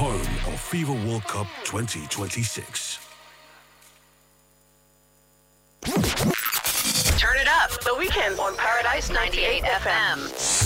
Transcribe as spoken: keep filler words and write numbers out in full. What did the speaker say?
home of FIFA World Cup twenty twenty-six. Turn it up. The Weekend on Paradise ninety-eight F M.